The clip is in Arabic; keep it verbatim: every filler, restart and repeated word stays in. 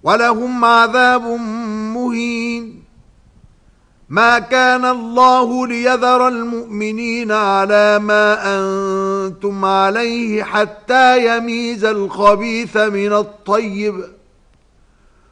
ولهم عذاب مهين. ما كان الله ليذر المؤمنين على ما أنتم عليه حتى يميز الخبيث من الطيب